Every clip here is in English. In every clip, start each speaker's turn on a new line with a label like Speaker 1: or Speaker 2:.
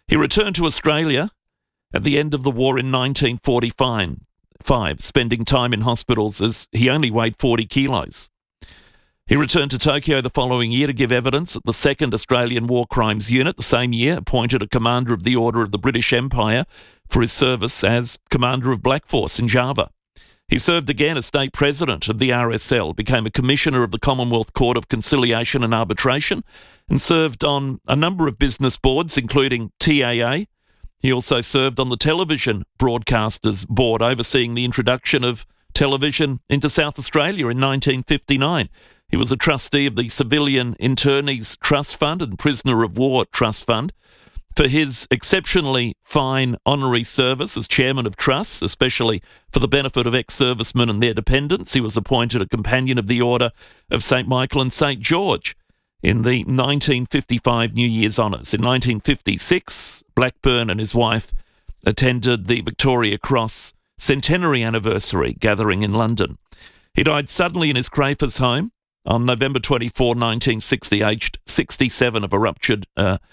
Speaker 1: He returned to Australia at the end of the war in 1945, spending time in hospitals as he only weighed 40 kilos. He returned to Tokyo the following year to give evidence at the 2nd Australian War Crimes Unit. The same year, appointed a Commander of the Order of the British Empire for his service as Commander of Black Force in Java. He served again as State President of the RSL, became a Commissioner of the Commonwealth Court of Conciliation and Arbitration, and served on a number of business boards, including TAA. He also served on the Television Broadcasters Board, overseeing the introduction of television into South Australia in 1959. He was a trustee of the Civilian Internees Trust Fund and Prisoner of War Trust Fund. For his exceptionally fine honorary service as chairman of trusts, especially for the benefit of ex-servicemen and their dependents, he was appointed a Companion of the Order of St. Michael and St. George in the 1955 New Year's Honours. In 1956, Blackburn and his wife attended the Victoria Cross centenary anniversary gathering in London. He died suddenly in his Crafers home on November 24, 1960, aged 67, of a ruptured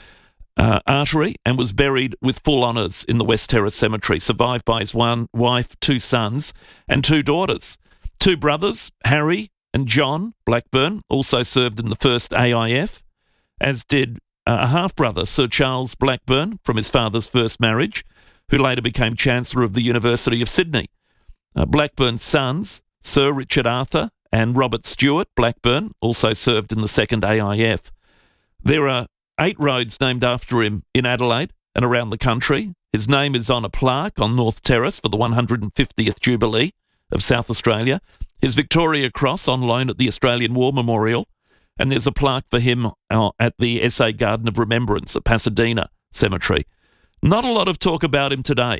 Speaker 1: artery, and was buried with full honours in the West Terrace Cemetery, survived by his one wife, 2 sons and 2 daughters. 2 brothers, Harry and John Blackburn, also served in the first AIF, as did a half-brother, Sir Charles Blackburn, from his father's first marriage, who later became Chancellor of the University of Sydney. Blackburn's sons, Sir Richard Arthur and Robert Stewart Blackburn, also served in the second AIF. There are 8 roads named after him in Adelaide and around the country. His name is on a plaque on North Terrace for the 150th Jubilee of South Australia. His Victoria Cross on loan at the Australian War Memorial. And there's a plaque for him at the SA Garden of Remembrance at Pasadena Cemetery. Not a lot of talk about him today.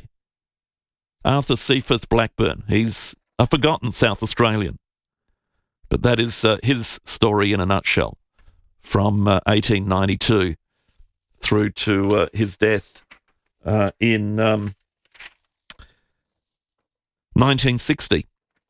Speaker 1: Arthur Seaforth Blackburn. He's a forgotten South Australian. But that is his story in a nutshell, from 1892 through to his death in 1960,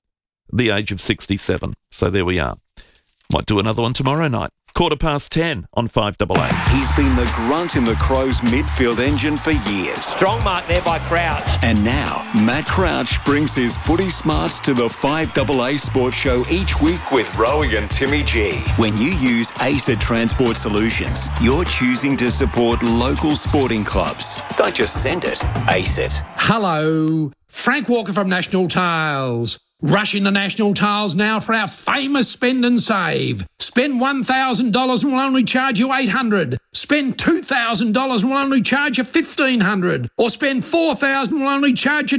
Speaker 1: the age of 67. So there we are. Might do another one tomorrow night. 10:15 on 5AA.
Speaker 2: He's been the grunt in the Crows midfield engine for years.
Speaker 3: Strong mark there by Crouch.
Speaker 2: And now, Matt Crouch brings his footy smarts to the 5AA Sports Show each week with Rowie and Timmy G. When you use ACET Transport Solutions, you're choosing to support local sporting clubs. Don't just send it, ACET.
Speaker 4: Hello, Frank Walker from National Tiles. Rush into National Tiles now for our famous spend and save. Spend $1,000 and we'll only charge you $800. Spend $2,000 and we'll only charge you $1,500. Or spend $4,000 and we'll only charge you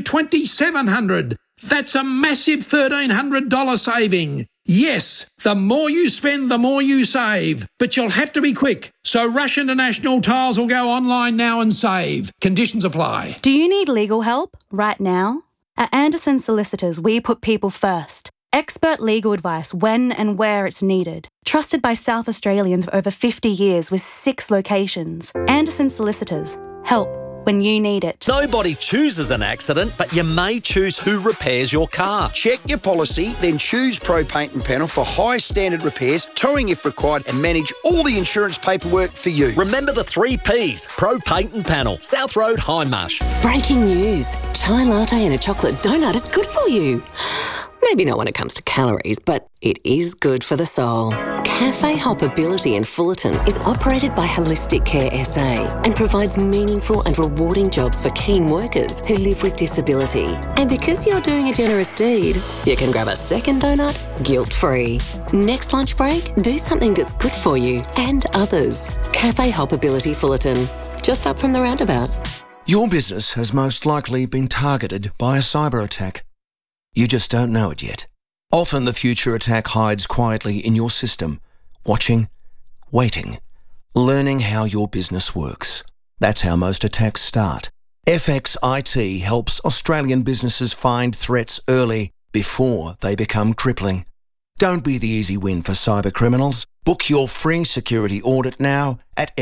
Speaker 4: $2,700. That's a massive $1,300 saving. Yes, the more you spend, the more you save. But you'll have to be quick. So rush into National Tiles or go online now and save. Conditions apply.
Speaker 5: Do you need legal help right now? At Anderson Solicitors, we put people first. Expert legal advice when and where it's needed. Trusted by South Australians for over 50 years with 6 locations. Anderson Solicitors. Help when you need it.
Speaker 6: Nobody chooses an accident, but you may choose who repairs your car.
Speaker 7: Check your policy, then choose Pro Paint and Panel for high standard repairs, towing if required, and manage all the insurance paperwork for you.
Speaker 6: Remember the 3 Ps. Pro Paint and Panel. South Road, Hindmarsh.
Speaker 8: Breaking news. Chai latte and a chocolate donut is good for you. Maybe not when it comes to calories, but it is good for the soul. Cafe Hoppability in Fullerton is operated by Holistic Care SA and provides meaningful and rewarding jobs for keen workers who live with disability. And because you're doing a generous deed, you can grab a second donut guilt-free. Next lunch break, do something that's good for you and others. Cafe Hoppability Fullerton, just up from the roundabout.
Speaker 9: Your business has most likely been targeted by a cyber attack. You just don't know it yet. Often the future attack hides quietly in your system, watching, waiting, learning how your business works. That's how most attacks start. FX IT helps Australian businesses find threats early before they become crippling. Don't be the easy win for cyber criminals. Book your free security audit now at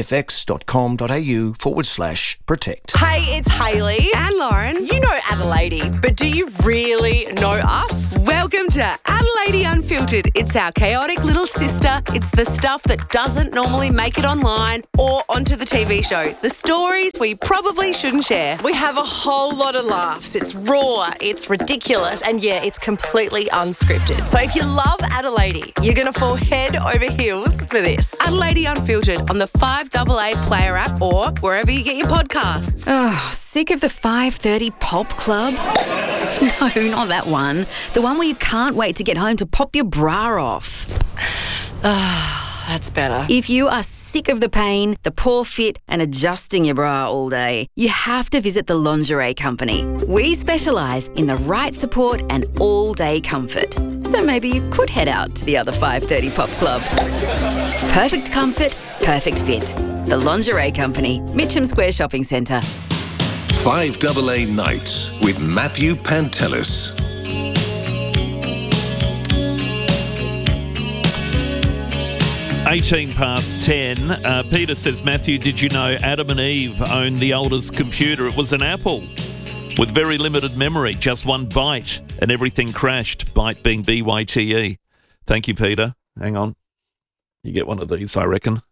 Speaker 9: fx.com.au/protect.
Speaker 10: Hey, it's Hayley and Lauren. You know Adelaide, but do you really know us? Welcome to Adelaide Unfiltered. It's our chaotic little sister. It's the stuff that doesn't normally make it online or onto the TV show. The stories we probably shouldn't share.
Speaker 11: We have a whole lot of laughs. It's raw, it's ridiculous, and yeah, it's completely unscripted. So if you love Adelaide, you're going to fall head over heels for this.
Speaker 10: Adelaide Unfiltered on the 5AA Player app or wherever you get your podcasts.
Speaker 12: Oh, sick of the 5:30 Pop Club? No, not that one. The one where you can't wait to get home to pop your bra off.
Speaker 11: That's better.
Speaker 12: If you are sick of the pain, the poor fit and adjusting your bra all day, you have to visit the Lingerie Company. We specialise in the right support and all-day comfort. So maybe you could head out to the other 5:30 Pop Club. Perfect comfort, perfect fit. The Lingerie Company, Mitcham Square Shopping Centre.
Speaker 13: 5AA Nights with Matthew Pantelis.
Speaker 1: $10. Peter says, Matthew, did you know Adam and Eve owned the oldest computer? It was an Apple with very limited memory, just one byte, and everything crashed, byte being BYTE. Thank you, Peter. Hang on. You get one of these, I reckon.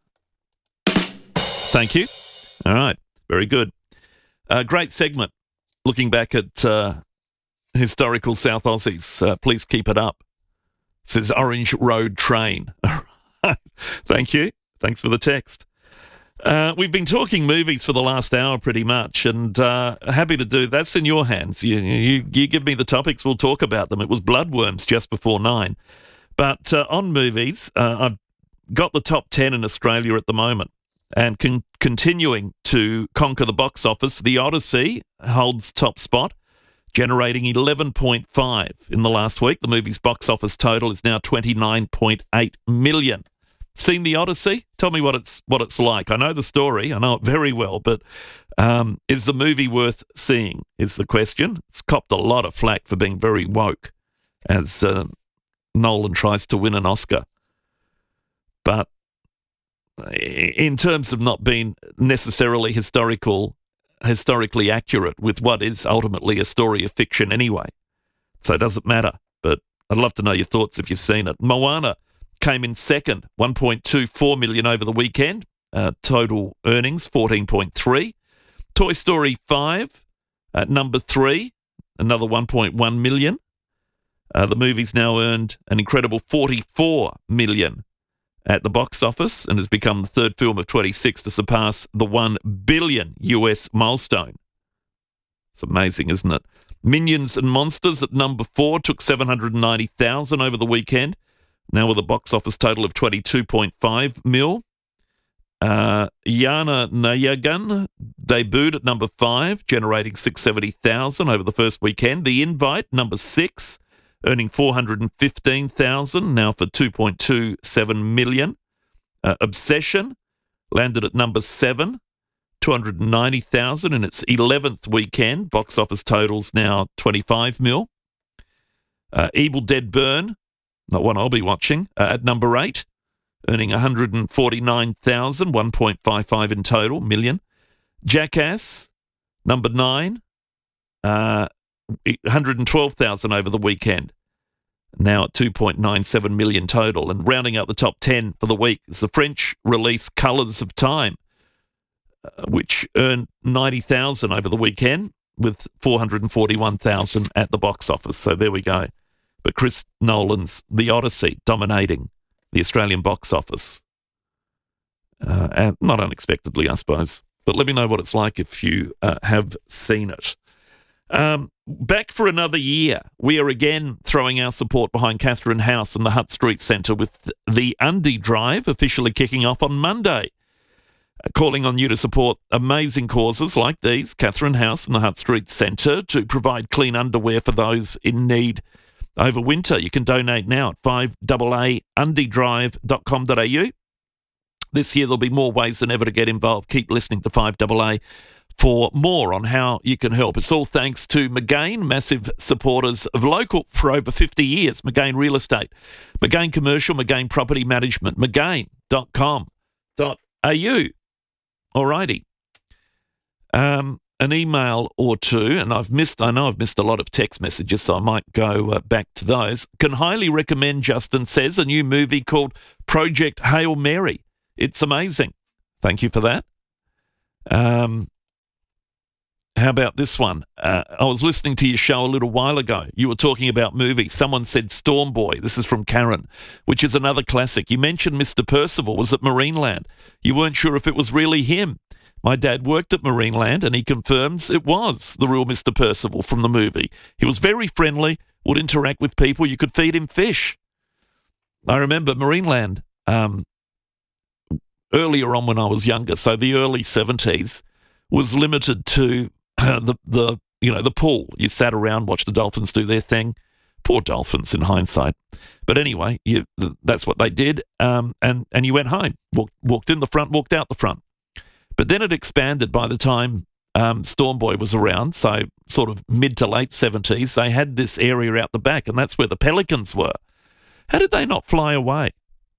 Speaker 1: Thank you. All right. Very good. Great segment. Looking back at historical South Aussies. Please keep it up. It says Orange Road Train. Thank you. Thanks for the text. We've been talking movies for the last hour pretty much, and happy to do. That's in your hands. You give me the topics, we'll talk about them. It was Bloodworms just before 9. But on movies, I've got the top 10 in Australia at the moment, and continuing to conquer the box office. The Odyssey holds top spot, generating 11.5 in the last week. The movie's box office total is now 29.8 million. Seen The Odyssey? Tell me what it's like. I know the story. I know it very well, but is the movie worth seeing is the question. It's copped a lot of flack for being very woke as Nolan tries to win an Oscar. But in terms of not being necessarily historically accurate with what is ultimately a story of fiction anyway. So it doesn't matter. But I'd love to know your thoughts if you've seen it. Moana came in second, 1.24 million over the weekend. Total earnings, 14.3. Toy Story 5 at number 3, another 1.1 million. The movie's now earned an incredible 44 million at the box office and has become the third film of 26 to surpass the $1 billion US milestone. It's amazing, isn't it? Minions and Monsters at number 4 took 790,000 over the weekend, now with a box office total of 22.5 mil. Yana Nayagan debuted at number 5, generating 670,000 over the first weekend. The Invite, number 6, earning 415,000, now for 2.27 million. Obsession landed at number 7, 290,000 in its 11th weekend. Box office totals now 25 mil. Evil Dead Burn, not one I'll be watching, at number 8, earning 149,000, 1.55 in total, million. Jackass, number 9, 112,000 over the weekend, now at 2.97 million total. And rounding out the top 10 for the week is the French release Colours of Time, which earned 90,000 over the weekend with 441,000 at the box office. So there we go. But Chris Nolan's The Odyssey dominating the Australian box office. And not unexpectedly, I suppose. But let me know what it's like if you have seen it. Back for another year. We are again throwing our support behind Catherine House and the Hutt Street Centre with the Undie Drive officially kicking off on Monday. Calling on you to support amazing causes like these, Catherine House and the Hutt Street Centre, to provide clean underwear for those in need over winter. You can donate now at 5AA.undiedrive.com.au. This year there'll be more ways than ever to get involved. Keep listening to 5AA for more on how you can help. It's all thanks to McGain, massive supporters of local for over 50 years. McGain Real Estate, McGain Commercial, McGain Property Management, McGain.com.au. Alrighty. an email or two, and I know I've missed a lot of text messages, so I might go back to those. Can highly recommend, Justin says, a new movie called Project Hail Mary. It's amazing. Thank you for that. How about this one? I was listening to your show a little while ago. You were talking about movies. Someone said Storm Boy. This is from Karen, which is another classic. You mentioned Mr. Percival was at Marineland. You weren't sure if it was really him. My dad worked at Marineland, and he confirms it was the real Mr. Percival from the movie. He was very friendly, would interact with people. You could feed him fish. I remember Marineland earlier on when I was younger, so the early 70s, was limited to the pool. You sat around, watched the dolphins do their thing. Poor dolphins in hindsight. But anyway, that's what they did. And you went home, walked in the front, walked out the front. But then it expanded by the time Storm Boy was around, so sort of mid to late 70s. They had this area out the back, and that's where the pelicans were. How did they not fly away?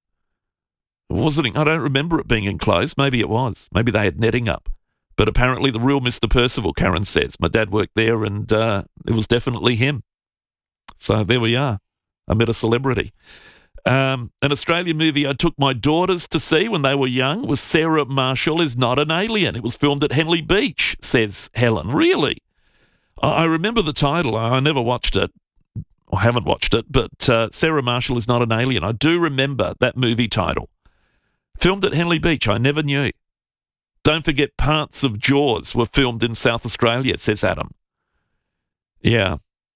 Speaker 1: I don't remember it being enclosed. Maybe it was. Maybe they had netting up. But apparently the real Mr. Percival, Karen says. My dad worked there, and it was definitely him. So there we are. I met a celebrity. An Australian movie I took my daughters to see when they were young was Sarah Marshall is Not an Alien. It was filmed at Henley Beach, says Helen. Really? I remember the title. I never watched it. I haven't watched it, but Sarah Marshall is Not an Alien. I do remember that movie title. Filmed at Henley Beach. I never knew. Don't forget parts of Jaws were filmed in South Australia, says Adam. Yeah.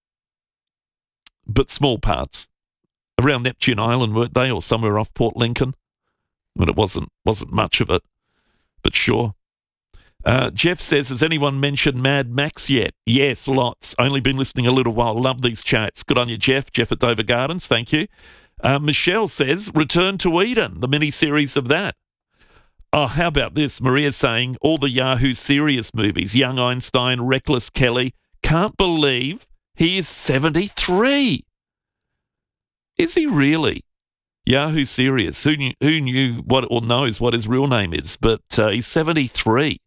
Speaker 1: But small parts. Around Neptune Island, weren't they? Or somewhere off Port Lincoln? But it wasn't much of it. But sure. Jeff says, has anyone mentioned Mad Max yet? Yes, lots. Only been listening a little while. Love these chats. Good on you, Jeff. Jeff at Dover Gardens. Thank you. Michelle says, Return to Eden, the mini-series of that. Oh, how about this? Maria's saying all the Yahoo serious movies, Young Einstein, Reckless Kelly. Can't believe he is 73. Is he really? Yahoo serious. Who knew what or knows what his real name is? But he's 73.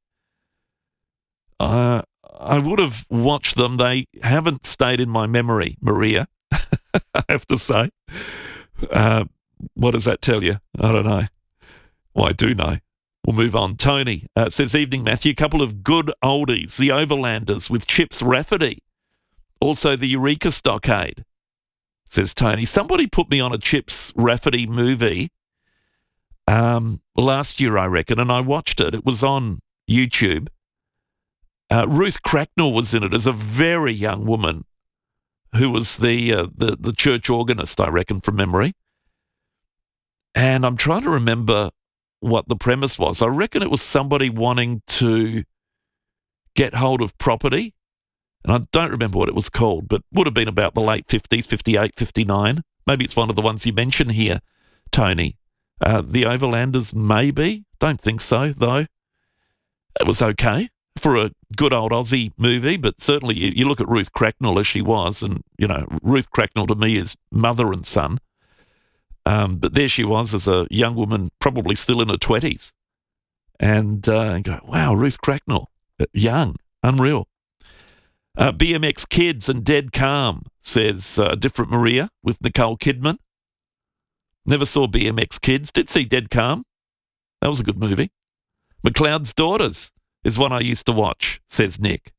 Speaker 1: I would have watched them. They haven't stayed in my memory, Maria, I have to say. What does that tell you? I don't know. Well, I do know. We'll move on. Tony says, evening, Matthew. Couple of good oldies. The Overlanders with Chips Rafferty. Also the Eureka Stockade, says Tony. Somebody put me on a Chips Rafferty movie last year, I reckon, and I watched it. It was on YouTube. Ruth Cracknell was in it as a very young woman who was the church organist, I reckon, from memory. And I'm trying to remember what the premise was. I reckon it was somebody wanting to get hold of property. And I don't remember what it was called, but would have been about the late 50s, 58, 59. Maybe it's one of the ones you mentioned here, Tony. The Overlanders, maybe. Don't think so, though. It was okay for a good old Aussie movie, but certainly you look at Ruth Cracknell as she was, and, Ruth Cracknell to me is mother and son. But there she was as a young woman, probably still in her 20s. And go, wow, Ruth Cracknell, young, unreal. BMX Kids and Dead Calm, says Different Maria with Nicole Kidman. Never saw BMX Kids. Did see Dead Calm. That was a good movie. McLeod's Daughters is one I used to watch, says Nick.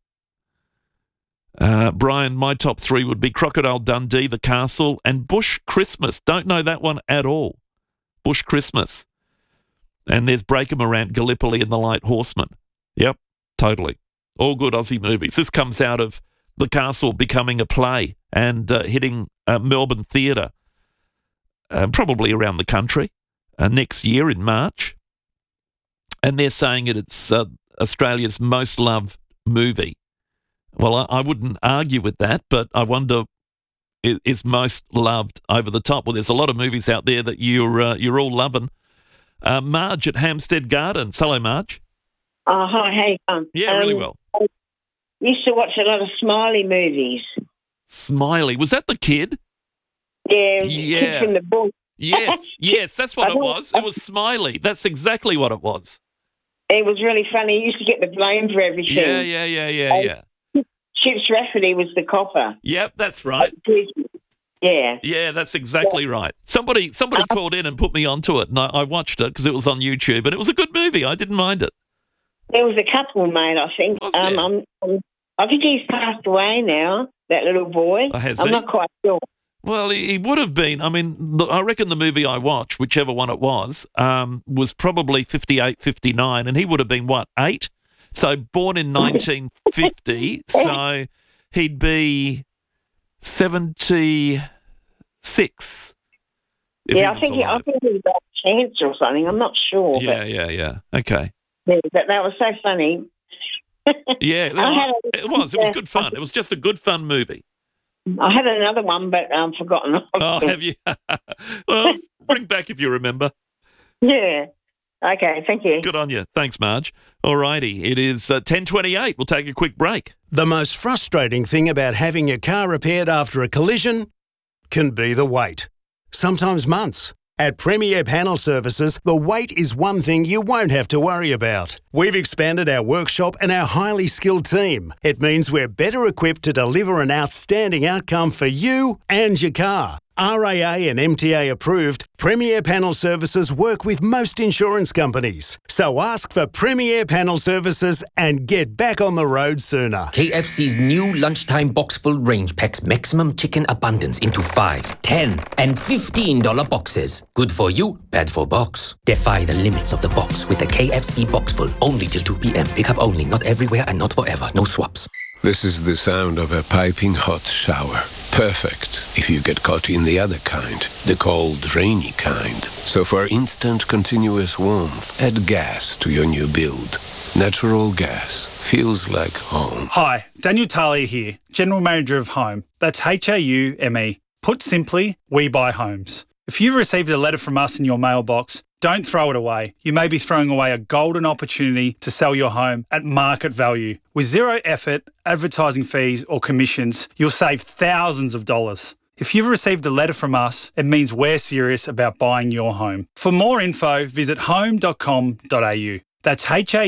Speaker 1: Brian, my top three would be Crocodile Dundee, The Castle, and Bush Christmas. Don't know that one at all. Bush Christmas. And there's Breaker Morant, Gallipoli, and The Light Horseman. Yep, totally. All good Aussie movies. This comes out of The Castle becoming a play and hitting Melbourne Theatre, probably around the country, next year in March. And they're saying it's Australia's most loved movie. Well, I wouldn't argue with that, but I wonder, is most loved over the top? Well, there's a lot of movies out there that you're all loving. Marge at Hampstead Gardens. Hello, Marge.
Speaker 14: Oh, hi, how you going?
Speaker 1: Yeah, really well.
Speaker 14: I used to watch a lot of Smiley movies.
Speaker 1: Smiley? Was that the kid?
Speaker 14: Yeah,
Speaker 1: yeah.
Speaker 14: Kid from the bush.
Speaker 1: Yes, that's what it was. It was Smiley. That's exactly what it was.
Speaker 14: It was really funny. He used to get the blame for everything.
Speaker 1: Yeah.
Speaker 14: Chips Rafferty was the copper.
Speaker 1: Yep, that's right.
Speaker 14: Yeah.
Speaker 1: Yeah, that's exactly right. Somebody called in and put me onto it, and I watched it because it was on YouTube, and it was a good movie. I didn't mind it.
Speaker 14: There was a couple, mate, I think. I think he's passed away now, that little boy. I'm not quite sure.
Speaker 1: Well, he would have been. I mean, I reckon the movie I watched, whichever one it was probably 58, 59, and he would have been, 8? So born in 1950, so he'd be 76.
Speaker 14: Yeah, I think he was about cancer or something. I'm not sure.
Speaker 1: Yeah. Okay.
Speaker 14: Yeah, but that was so funny.
Speaker 1: Yeah, it was. It was good fun. It was just a good fun movie.
Speaker 14: I had another one, but I've forgotten.
Speaker 1: Oh, have you? Well, bring back if you remember.
Speaker 14: Yeah. Okay, thank you.
Speaker 1: Good on you. Thanks, Marge. All righty, it is 10:28. We'll take a quick break.
Speaker 15: The most frustrating thing about having your car repaired after a collision can be the wait. Sometimes months. At Premier Panel Services, the wait is one thing you won't have to worry about. We've expanded our workshop and our highly skilled team. It means we're better equipped to deliver an outstanding outcome for you and your car. RAA and MTA approved, Premier Panel Services work with most insurance companies. So ask for Premier Panel Services and get back on the road sooner.
Speaker 16: KFC's new lunchtime box-full range packs maximum chicken abundance into 5, 10 and $15 boxes. Good for you, bad for box. Defy the limits of the box with the KFC box-full. Only till 2 p.m. Pick up only, not everywhere and not forever. No swaps.
Speaker 13: This is the sound of a piping hot shower. Perfect if you get caught in the other kind, the cold, rainy kind. So for instant, continuous warmth, add gas to your new build. Natural gas feels like home.
Speaker 17: Hi, Daniel Talia here, General Manager of Home. That's HAUME. Put simply, we buy homes. If you've received a letter from us in your mailbox, don't throw it away. You may be throwing away a golden opportunity to sell your home at market value. With zero effort, advertising fees or commissions, you'll save thousands of dollars. If you've received a letter from us, it means we're serious about buying your home. For more info, visit home.com.au. That's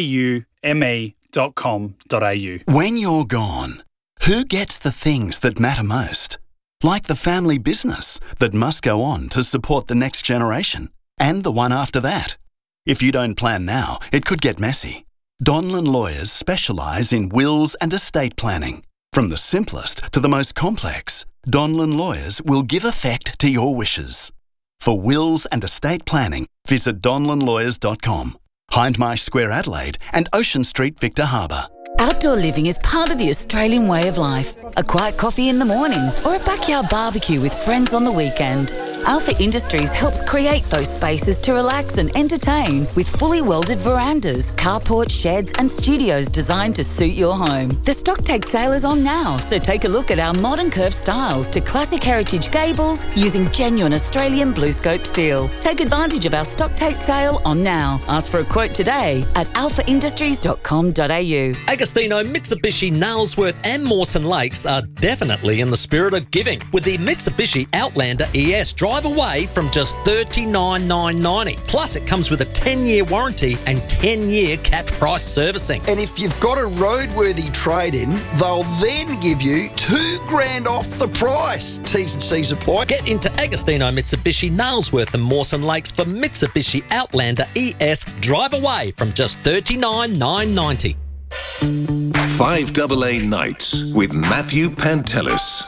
Speaker 17: HAUME.com.au.
Speaker 18: When you're gone, who gets the things that matter most? Like the family business that must go on to support the next generation. And the one after that. If you don't plan now, it could get messy. Donlan Lawyers specialise in wills and estate planning. From the simplest to the most complex, Donlan Lawyers will give effect to your wishes. For wills and estate planning, visit donlanlawyers.com. Hindmarsh Square, Adelaide and Ocean Street, Victor Harbour.
Speaker 19: Outdoor living is part of the Australian way of life. A quiet coffee in the morning or a backyard barbecue with friends on the weekend. Alpha Industries helps create those spaces to relax and entertain with fully welded verandas, carport, sheds and studios designed to suit your home. The stock take sale is on now, so take a look at our modern curved styles to classic heritage gables using genuine Australian BlueScope steel. Take advantage of our stock take sale on now. Ask for a quote today at alphaindustries.com.au.
Speaker 6: Agostino, Mitsubishi, Nailsworth and Mawson Lakes are definitely in the spirit of giving with the Mitsubishi Outlander ES. Drive away from just $39,990. Plus, it comes with a 10-year warranty and 10-year capped price servicing.
Speaker 7: And if you've got a roadworthy trade-in, they'll then give you $2,000 off the price. T's and C's apply.
Speaker 6: Get into Agostino, Mitsubishi, Nailsworth and Mawson Lakes for Mitsubishi Outlander ES. Drive away from just $39,990.
Speaker 13: 5AA Nights with Matthew Pantelis.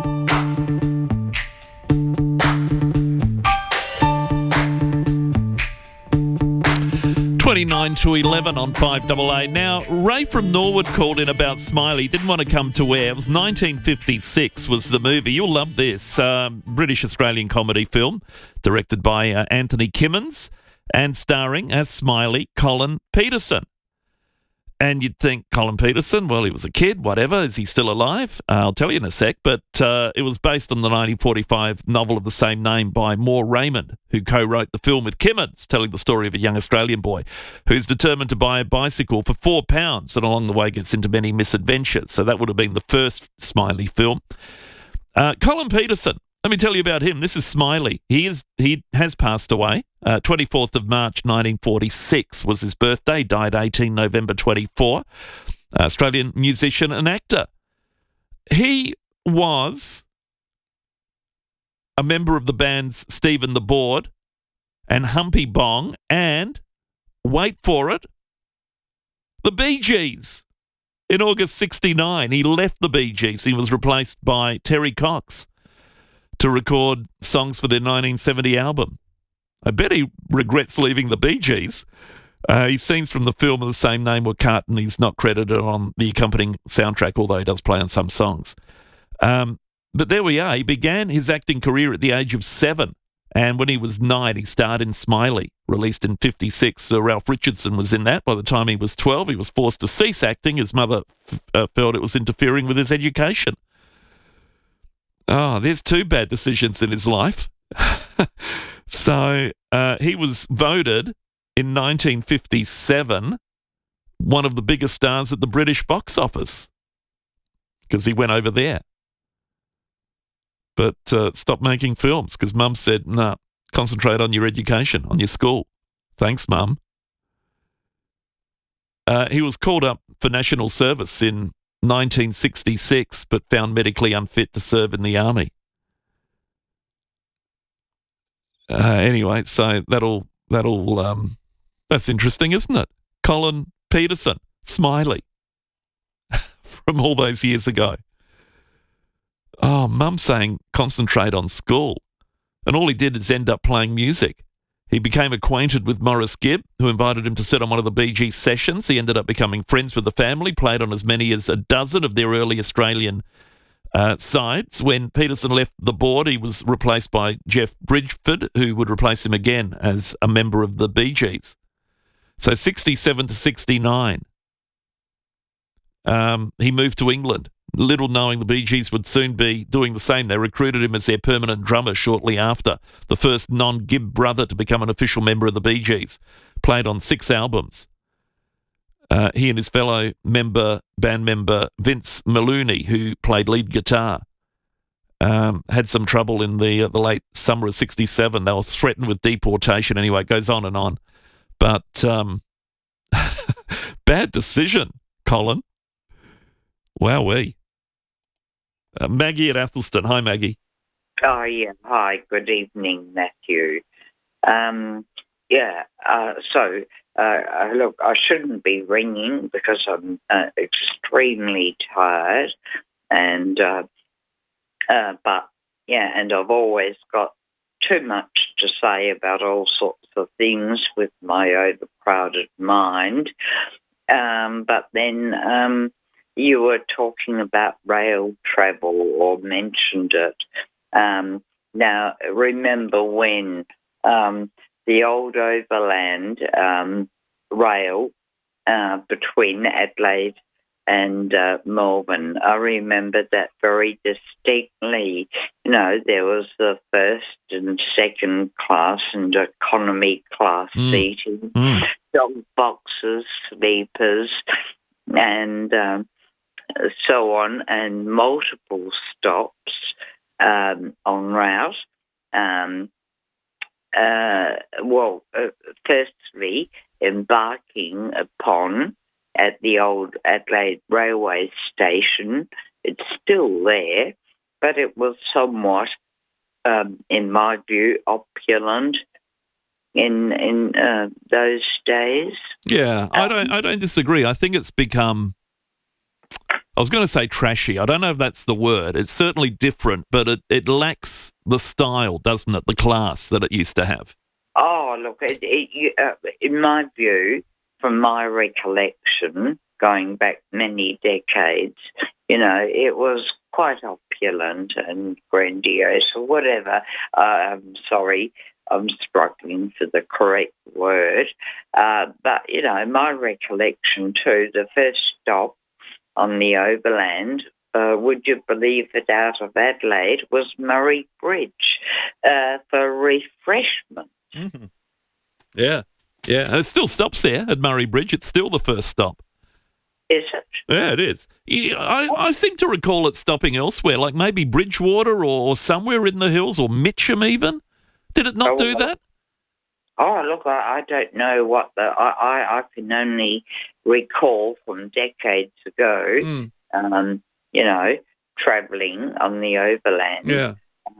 Speaker 1: 29 to 11 on 5AA. Now, Ray from Norwood called in about Smiley. Didn't want to come to air. It was 1956 was the movie. You'll love this. British-Australian comedy film directed by Anthony Kimmins and starring as Smiley Colin Peterson. And you'd think Colin Peterson, well, he was a kid, whatever. Is he still alive? I'll tell you in a sec. But it was based on the 1945 novel of the same name by Moore Raymond, who co-wrote the film with Kimmins, telling the story of a young Australian boy who's determined to buy a bicycle for £4 and along the way gets into many misadventures. So that would have been the first Smiley film. Colin Peterson Let me tell you about him. This is Smiley. He has passed away. 24th of March 1946 was his birthday. Died 18 November 24. Australian musician and actor. He was a member of the bands Stephen the Board and Humpy Bong and, wait for it, the Bee Gees. In August 69, he left the Bee Gees. He was replaced by Terry Cox to record songs for their 1970 album. I bet he regrets leaving the Bee Gees. Scenes from the film of the same name were cut, and he's not credited on the accompanying soundtrack, although he does play on some songs. But there we are. He began his acting career at the age of 7, and when he was 9, he starred in Smiley, released in 56. Ralph Richardson was in that. By the time he was 12, he was forced to cease acting. His mother felt it was interfering with his education. Oh, there's 2 bad decisions in his life. So he was voted in 1957 one of the biggest stars at the British box office because he went over there. But stopped making films because Mum said, nah, concentrate on your education, on your school. Thanks, Mum. He was called up for national service in 1966, but found medically unfit to serve in the army. Anyway, so that's interesting, isn't it? Colin Peterson, Smiley, from all those years ago. Oh, Mum saying concentrate on school. And all he did is end up playing music. He became acquainted with Maurice Gibb, who invited him to sit on one of the Bee Gees sessions. He ended up becoming friends with the family, played on as many as a dozen of their early Australian sides. When Peterson left the board, he was replaced by Jeff Bridgford, who would replace him again as a member of the Bee Gees. So 67 to 69, he moved to England, little knowing the Bee Gees would soon be doing the same. They recruited him as their permanent drummer shortly after, the first non-Gibb brother to become an official member of the Bee Gees. Played on 6 albums. He and his fellow band member Vince Maloney, who played lead guitar, had some trouble in the late summer of 67. They were threatened with deportation. Anyway, it goes on and on. But bad decision, Colin. Wowee. Maggie at Athelston. Hi, Maggie.
Speaker 20: Oh, yeah. Hi. Good evening, Matthew. Look, I shouldn't be ringing because I'm extremely tired. And I've always got too much to say about all sorts of things with my overcrowded mind. But then you were talking about rail travel or mentioned it. Now, remember when the old overland rail between Adelaide and Melbourne, I remember that very distinctly. You know, there was the first and second class and economy class seating, dog boxes, sleepers, and so on, and multiple stops en route. Firstly, embarking upon at the old Adelaide railway station. It's still there, but it was somewhat, in my view, opulent in those days.
Speaker 1: Yeah, I don't disagree. I think it's become, I was going to say trashy. I don't know if that's the word. It's certainly different, but it lacks the style, doesn't it? The class that it used to have.
Speaker 20: Oh, look, in my view, from my recollection, going back many decades, you know, it was quite opulent and grandiose or whatever. I'm sorry, I'm struggling for the correct word. But, you know, my recollection too, the first stop on the overland, would you believe it, out of Adelaide, was Murray Bridge for refreshment.
Speaker 1: Mm-hmm. Yeah. Yeah, and it still stops there at Murray Bridge. It's still the first stop.
Speaker 14: Is it?
Speaker 1: Yeah, it is. Yeah, I seem to recall it stopping elsewhere, like maybe Bridgewater or somewhere in the hills, or Mitcham even. Did it not do that?
Speaker 14: Oh, look, I don't know what I can only recall from decades ago, travelling on the overland.
Speaker 1: Yeah.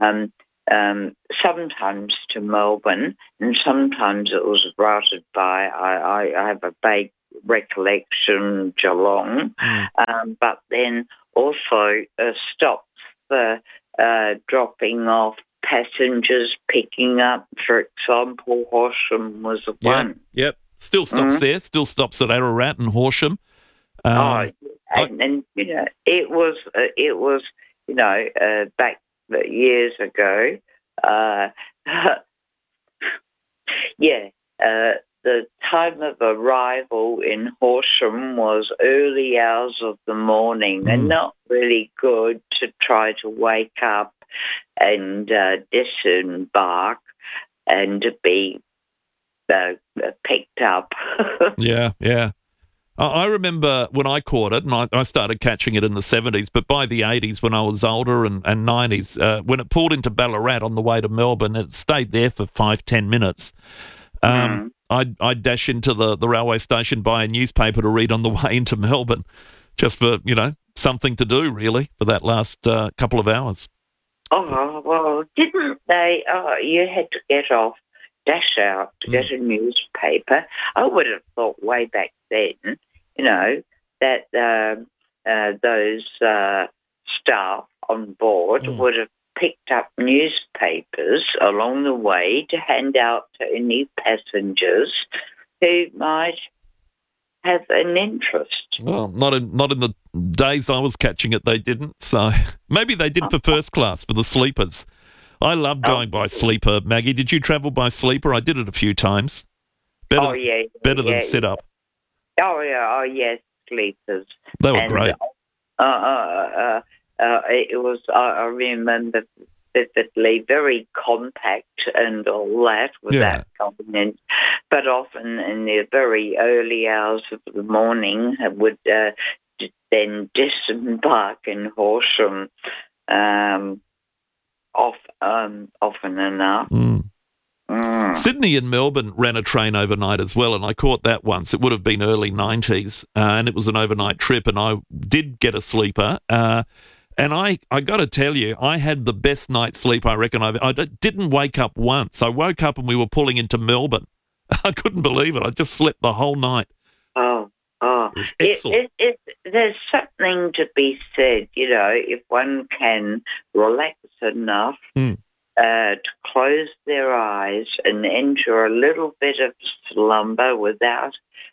Speaker 14: Sometimes to Melbourne, and sometimes it was routed by, I have a vague recollection, Geelong, but then also stops for dropping off passengers, picking up, for example, Horsham was one.
Speaker 1: Yep. Still stops there. Still stops at Ararat and Horsham.
Speaker 14: And it was back years ago. The time of arrival in Horsham was early hours of the morning, and not really good to try to wake up and disembark and to be picked up.
Speaker 1: Yeah. I remember when I caught it, and I started catching it in the 70s, but by the 80s when I was older and 90s, when it pulled into Ballarat on the way to Melbourne, it stayed there for 5-10 minutes. I'd dash into the railway station, buy a newspaper to read on the way into Melbourne, just for, something to do, really, for that last couple of hours.
Speaker 14: Oh, well, didn't they? Oh, you had to get off, dash out to get a newspaper. I would have thought way back then, that those staff on board would have picked up newspapers along the way to hand out to any passengers who might have an interest.
Speaker 1: Well, not in the days I was catching it, they didn't. So maybe they did for first class, for the sleepers. I love going by sleeper, Maggie. Did you travel by sleeper? I did it a few times. Better than sit up.
Speaker 14: Yes, sleepers.
Speaker 1: They were great.
Speaker 14: It was, I remember vividly, very compact and all that without convenience, but often in the very early hours of the morning would then disembark in Horsham often enough.
Speaker 1: Sydney and Melbourne ran a train overnight as well, and I caught that once. It would have been early 90s, and it was an overnight trip, and I did get a sleeper. And I got to tell you, I had the best night's sleep I reckon I didn't wake up once. I woke up and we were pulling into Melbourne. I couldn't believe it. I just slept the whole night.
Speaker 14: Oh.
Speaker 1: It was excellent.
Speaker 14: There's something to be said, if one can relax enough to close their eyes and enter a little bit of slumber without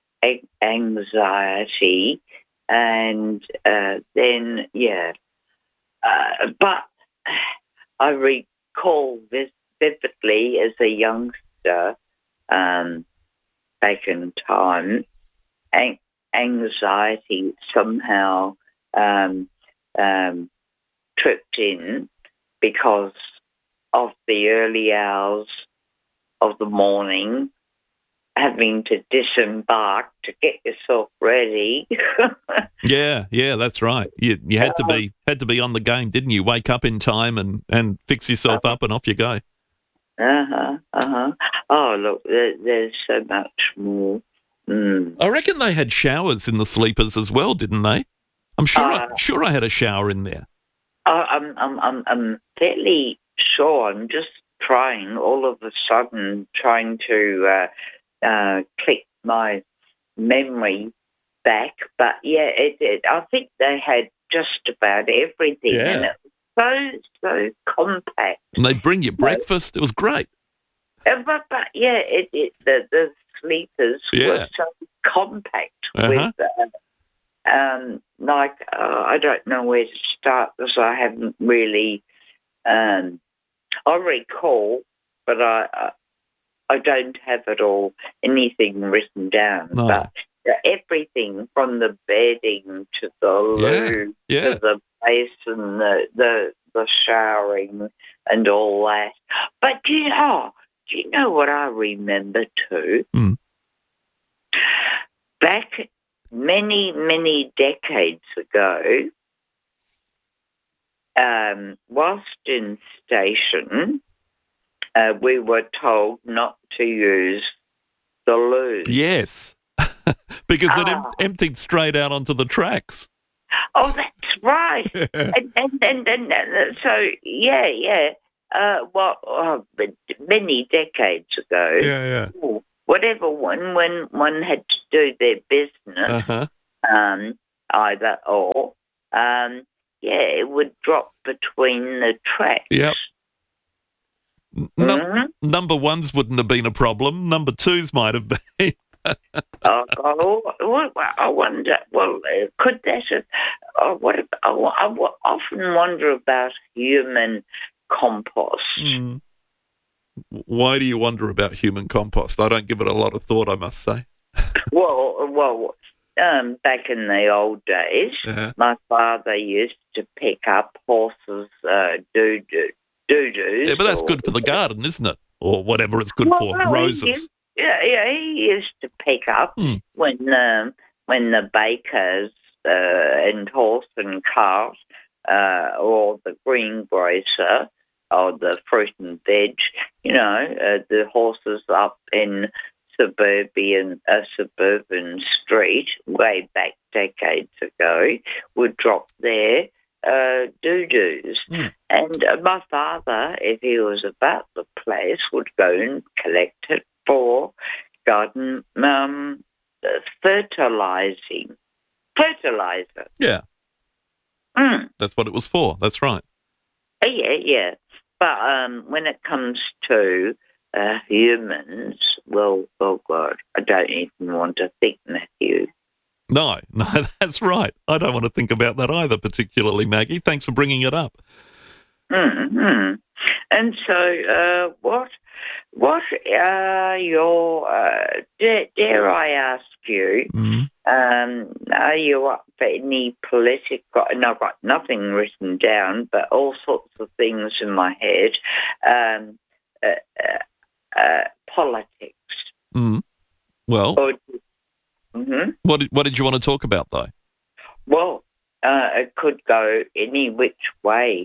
Speaker 14: anxiety, and then, but I recall this vividly as a youngster back in time, anxiety somehow tripped in because of the early hours of the morning, having to disembark to get yourself ready.
Speaker 1: Yeah, that's right. You had to be on the game, didn't you? Wake up in time and fix yourself up and off you go.
Speaker 14: Oh, look, there's so much more.
Speaker 1: I reckon they had showers in the sleepers as well, didn't they? I'm sure I had a shower in there.
Speaker 14: I'm fairly sure. I'm just trying to click my memory back, but I think they had just about everything, and it was so compact.
Speaker 1: And they'd bring you breakfast. It was great.
Speaker 14: But the sleepers were so compact with, I don't know where to start because I haven't really, I recall, but I don't have it all, anything written down.
Speaker 1: No.
Speaker 14: But everything from the bedding to the loo to the basin, the showering and all that. But do you know what I remember too?
Speaker 1: Mm.
Speaker 14: Back many decades ago, whilst in station, we were told not to use the loo.
Speaker 1: Yes, because it emptied straight out onto the tracks.
Speaker 14: Oh, that's right. and so, many decades ago, whatever when one had to do their business, either or, it would drop between the tracks.
Speaker 1: Yep. Number ones wouldn't have been a problem. Number twos might have been.
Speaker 14: I wonder. Well, could that have? I often wonder about human compost.
Speaker 1: Why do you wonder about human compost? I don't give it a lot of thought, I must say.
Speaker 14: Well, back in the old days, my father used to pick up horses' doo-doos.
Speaker 1: Yeah, but that's good for the garden, isn't it? Or whatever it's good for, roses.
Speaker 14: He used to pick up when the bakers and horse and cart or the greengrocer or the fruit and veg, the horses up in suburban street way back decades ago would drop their doo-doos. And my father, if he was about the place, would go and collect it for garden fertilizer.
Speaker 1: Yeah. That's what it was for. That's right.
Speaker 14: Yeah. But when it comes to humans, well, God, I don't even want to think, Matthew.
Speaker 1: No, that's right. I don't want to think about that either, particularly, Maggie. Thanks for bringing it up.
Speaker 14: Mm-hmm. And so, what are your? Dare I ask you? Are you up for any political? And I've got nothing written down, but all sorts of things in my head. Politics.
Speaker 1: Well, what did you want to talk about, though?
Speaker 14: Well, it could go any which way.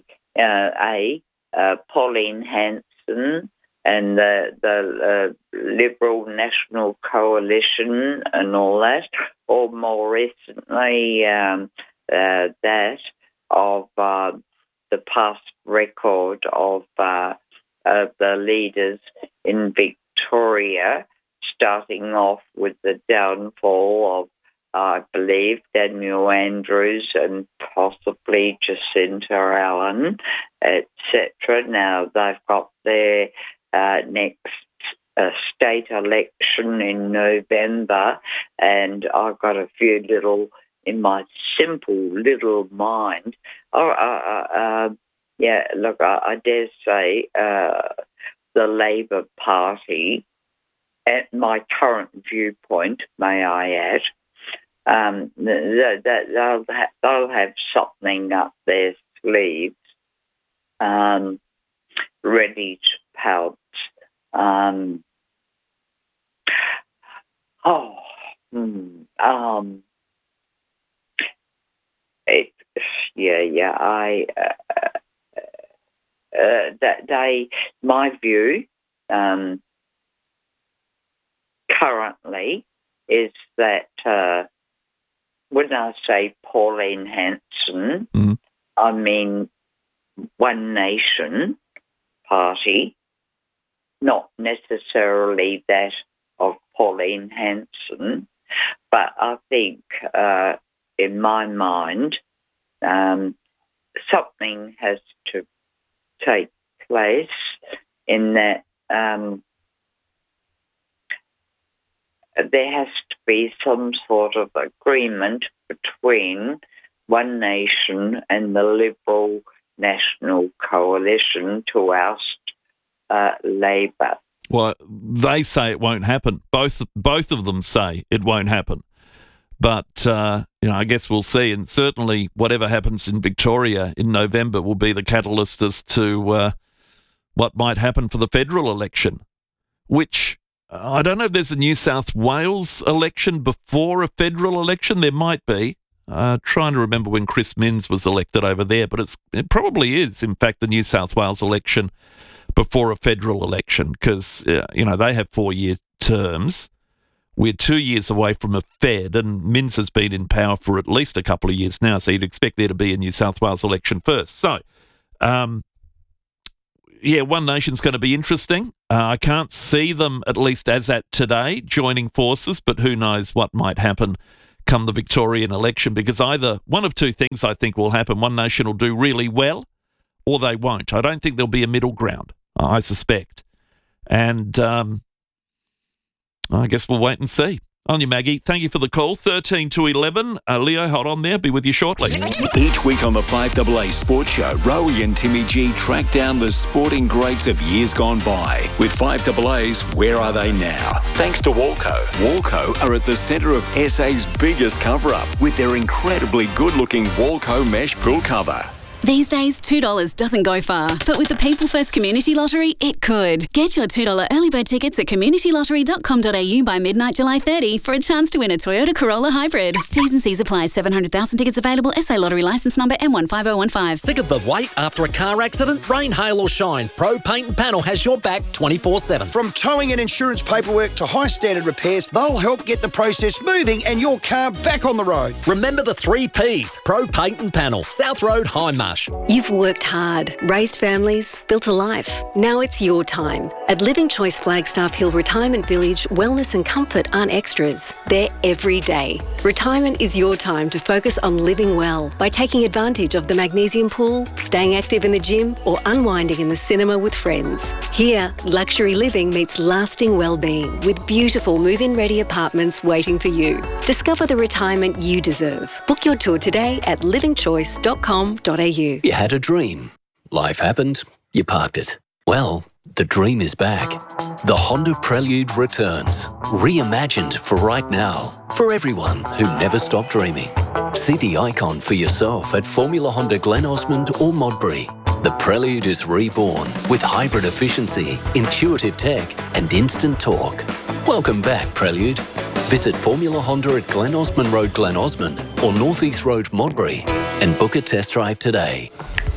Speaker 14: Pauline Hanson and the Liberal National Coalition and all that, or more recently that of the past record of the leaders in Victoria, starting off with the downfall of, I believe, Daniel Andrews and possibly Jacinta Allen, etc. Now they've got their next state election in November, and I've got a few little, in my simple little mind, I dare say the Labor Party, at my current viewpoint, may I add, they'll have something up their sleeves, ready to pounce. My view, currently, is that when I say Pauline Hanson, I mean One Nation Party, not necessarily that of Pauline Hanson, but I think, in my mind, something has to take place in that there has to be some sort of agreement between One Nation and the Liberal National Coalition to oust Labor.
Speaker 1: Well, they say it won't happen. Both of them say it won't happen. But, I guess we'll see. And certainly whatever happens in Victoria in November will be the catalyst as to what might happen for the federal election, which I don't know if there's a New South Wales election before a federal election. There might be. Trying to remember when Chris Minns was elected over there, but it probably is, in fact, the New South Wales election before a federal election because, they have 4-year terms. We're 2 years away from a Fed, and Minns has been in power for at least a couple of years now, so you'd expect there to be a New South Wales election first. So, One Nation's going to be interesting. I can't see them, at least as at today, joining forces, but who knows what might happen come the Victorian election, because either one of two things I think will happen. One Nation will do really well, or they won't. I don't think there'll be a middle ground, I suspect. And I guess we'll wait and see. On you, Maggie. Thank you for the call. 13 to 11. Leo, hold on there. Be with you shortly.
Speaker 2: Each week on the 5AA Sports Show, Rowie and Timmy G track down the sporting greats of years gone by. With 5AA's Where Are They Now? Thanks to Walco. Walco are at the centre of SA's biggest cover-up with their incredibly good-looking Walco mesh pool cover.
Speaker 21: These days, $2 doesn't go far, but with the People First Community Lottery, it could. Get your $2 early bird tickets at communitylottery.com.au by midnight July 30 for a chance to win a Toyota Corolla Hybrid. T's and C's apply. 700,000 tickets available. SA Lottery licence number M15015.
Speaker 6: Sick of the wait after a car accident? Rain, hail or shine, Pro Paint and Panel has your back 24/7.
Speaker 7: From towing and insurance paperwork to high standard repairs, they'll help get the process moving and your car back on the road.
Speaker 6: Remember the 3 Ps. Pro Paint and Panel. South Road, Hindmarsh.
Speaker 8: You've worked hard, raised families, built a life. Now it's your time. At Living Choice Flagstaff Hill Retirement Village, wellness and comfort aren't extras. They're every day. Retirement is your time to focus on living well by taking advantage of the magnesium pool, staying active in the gym, or unwinding in the cinema with friends. Here, luxury living meets lasting well-being with beautiful move-in ready apartments waiting for you. Discover the retirement you deserve. Book your tour today at livingchoice.com.au.
Speaker 22: You had a dream. Life happened. You parked it. Well, the dream is back. The Honda Prelude returns. Reimagined for right now. For everyone who never stopped dreaming. See the icon for yourself at Formula Honda Glen Osmond or Modbury. The Prelude is reborn with hybrid efficiency, intuitive tech and instant torque. Welcome back, Prelude. Visit Formula Honda at Glen Osmond Road, Glen Osmond or North East Road, Modbury and book a test drive today.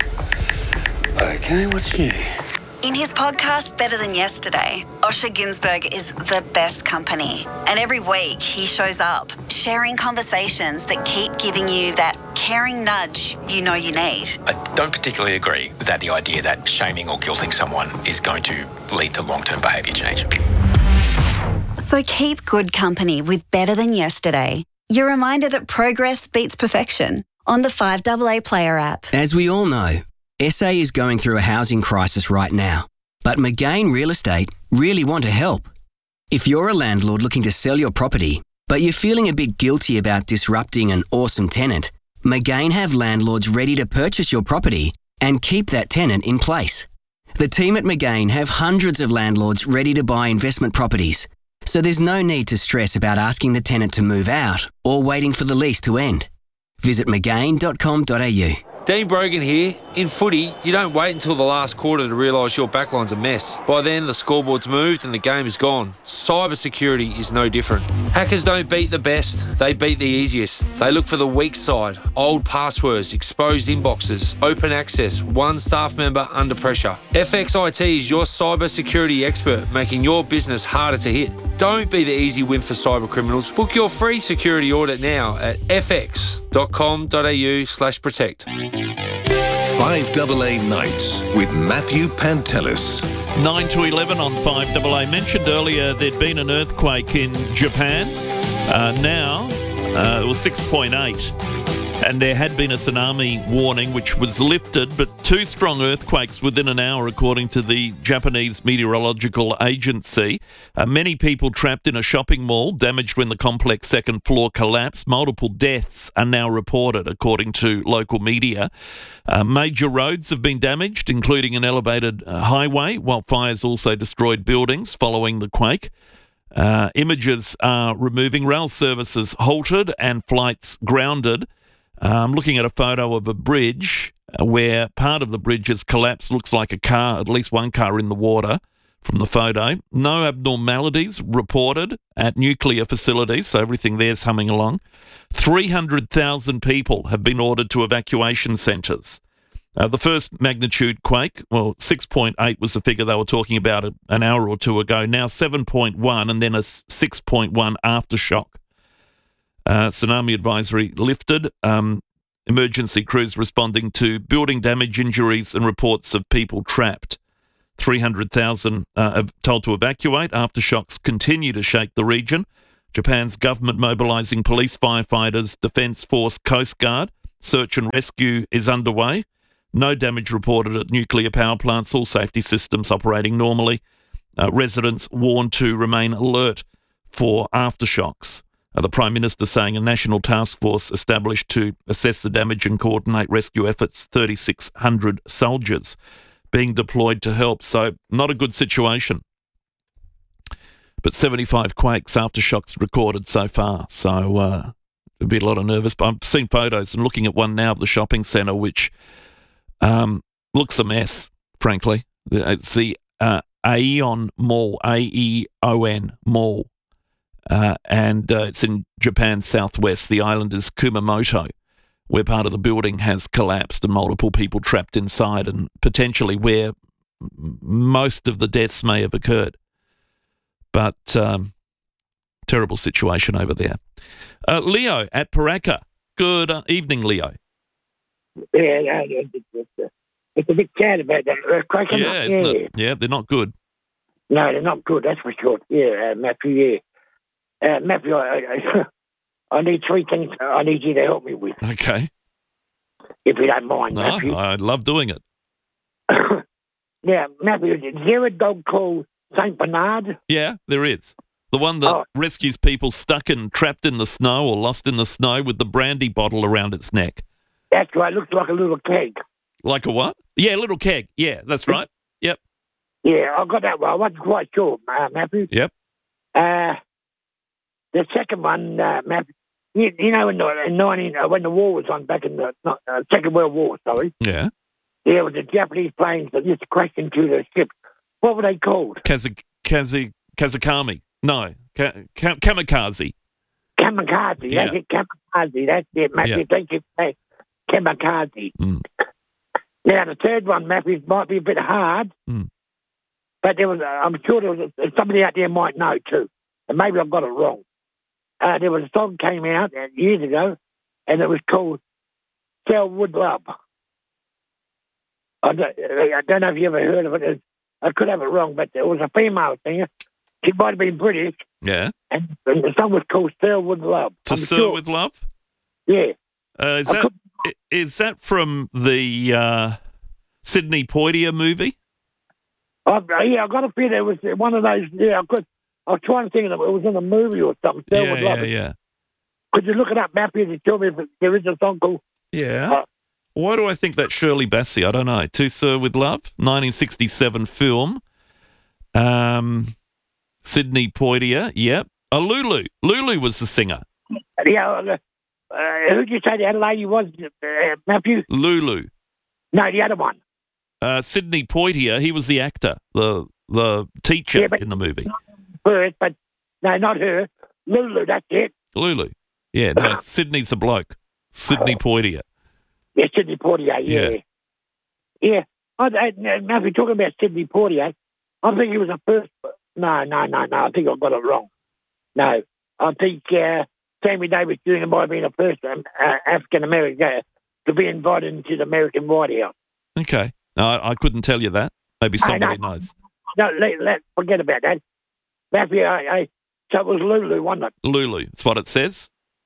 Speaker 23: Okay, what's new?
Speaker 24: In his podcast, Better Than Yesterday, Osher Günsberg is the best company. And every week he shows up, sharing conversations that keep giving you that caring nudge you know you need.
Speaker 25: I don't particularly agree with the idea that shaming or guilting someone is going to lead to long-term behaviour change.
Speaker 24: So keep good company with Better Than Yesterday. Your reminder that progress beats perfection on the 5AA Player app.
Speaker 26: As we all know, SA is going through a housing crisis right now, but McGain Real Estate really want to help. If you're a landlord looking to sell your property, but you're feeling a bit guilty about disrupting an awesome tenant, McGain have landlords ready to purchase your property and keep that tenant in place. The team at McGain have hundreds of landlords ready to buy investment properties, so there's no need to stress about asking the tenant to move out or waiting for the lease to end. Visit mcgain.com.au.
Speaker 27: Dean Brogan here. In footy, you don't wait until the last quarter to realise your backline's a mess. By then, the scoreboard's moved and the game is gone. Cybersecurity is no different. Hackers don't beat the best, they beat the easiest. They look for the weak side, old passwords, exposed inboxes, open access, one staff member under pressure. FXIT is your cybersecurity expert, making your business harder to hit. Don't be the easy win for cyber criminals. Book your free security audit now at fx.com.au/protect.
Speaker 28: 5AA Nights with Matthew Pantelis.
Speaker 1: 9 to 11 on 5AA. Mentioned earlier there'd been an earthquake in Japan. Now it was 6.8. And there had been a tsunami warning which was lifted, but 2 strong earthquakes within an hour, according to the Japanese Meteorological Agency. Many people trapped in a shopping mall, damaged when the complex second floor collapsed. Multiple deaths are now reported, according to local media. Major roads have been damaged, including an elevated highway, while fires also destroyed buildings following the quake. Images are removing rail services halted and flights grounded. I'm looking at a photo of a bridge where part of the bridge has collapsed. Looks like a car, at least one car in the water. from the photo. No abnormalities reported at nuclear facilities, so everything there's humming along. 300,000 people have been ordered to evacuation centres. The first magnitude quake, 6.8 was the figure they were talking about an hour or two ago. Now 7.1 and then a 6.1 aftershock. Tsunami advisory lifted. Emergency crews responding to building damage, injuries and reports of people trapped. 300,000 are told to evacuate. Aftershocks continue to shake the region. Japan's government mobilising police, firefighters, Defence Force, Coast Guard. Search and rescue is underway. No damage reported at nuclear power plants. All safety systems operating normally. Residents warned to remain alert for aftershocks. The Prime Minister saying a national task force established to assess the damage and coordinate rescue efforts. 3,600 soldiers being deployed to help. So not a good situation. But 75 quakes, aftershocks recorded so far. So there'll be a lot of nervous. But I've seen photos and looking at one now of the shopping centre, which looks a mess, frankly. It's the Aeon Mall, Aeon Mall. And it's in Japan's southwest. The island is Kumamoto, where part of the building has collapsed and multiple people trapped inside, and potentially where most of the deaths may have occurred. But terrible situation over there. Leo at Paraka. Good evening, Leo.
Speaker 3: Yeah, it's a bit sad about that earthquake.
Speaker 1: Yeah, isn't it? Yeah, they're not good.
Speaker 3: No, they're not good, that's for sure. Yeah, Matthew, Matthew, I need three things I need you to help me with.
Speaker 1: Okay.
Speaker 3: If you don't mind,
Speaker 1: No,
Speaker 3: Matthew.
Speaker 1: I love doing it.
Speaker 3: Yeah, Matthew, is there a dog called St. Bernard?
Speaker 1: Yeah, there is. The one that rescues people stuck and trapped in the snow or lost in the snow with the brandy bottle around its neck.
Speaker 3: That's right, looks like a little keg.
Speaker 1: Like a what? Yeah, little keg. Yeah, that's right. Yep.
Speaker 3: Yeah, I got that one. I wasn't quite sure, Matthew.
Speaker 1: Yep.
Speaker 3: The second one, Matthew, you know, when the war was on back in the Second World War, sorry.
Speaker 1: Yeah.
Speaker 3: There was the Japanese planes that used to crash into the ships. What were they called?
Speaker 1: Kazakami. No, kamikaze.
Speaker 3: Kamikaze.
Speaker 1: Yeah.
Speaker 3: That's it, kamikaze. That's it, Matthew.
Speaker 1: Yeah.
Speaker 3: Thank you. Kamikaze.
Speaker 1: Mm.
Speaker 3: Now, the third one, Matthew, might be a bit hard, but there was, I'm sure there was somebody out there might know too, and maybe I've got it wrong. There was a song came out years ago, and it was called Selwood Love. I don't know if you ever heard of it. I could have it wrong, but it was a female singer. She might have been British.
Speaker 1: Yeah.
Speaker 3: And the song was called Selwood Love.
Speaker 1: To Sir with Love?
Speaker 3: Yeah.
Speaker 1: Is that from the Sidney Poitier movie?
Speaker 3: Yeah, I got a feeling it was one of those. Yeah, I was trying to think of it. It was in a movie or something. Selwood Love.
Speaker 1: Yeah.
Speaker 3: Could you look it up, Matthew, to tell me if there is a song called?
Speaker 1: Yeah. Why do I think that's Shirley Bassey? I don't know. To Sir with Love, 1967 film. Sidney Poitier, yep. Lulu. Lulu was the singer.
Speaker 3: Yeah. Who did you say the other lady was, Matthew?
Speaker 1: Lulu.
Speaker 3: No, the other one.
Speaker 1: Sidney Poitier, he was the actor, the teacher in the movie.
Speaker 3: First, but no, not her. Lulu, that's it.
Speaker 1: Lulu. Yeah, no, Sidney's a bloke. Sidney Poitier.
Speaker 3: Yeah, Sidney Poitier, yeah. Yeah. Matthew, talking about Sidney Poitier, I think he was the first. No. I think I got it wrong. No. I think Sammy Davis Jr. might have been the first African-American to be invited into the American White House.
Speaker 1: Okay. No, I couldn't tell you that. Maybe somebody knows.
Speaker 3: No, let's forget about that. Matthew, so it was Lulu, wasn't it?
Speaker 1: Lulu, that's what it says.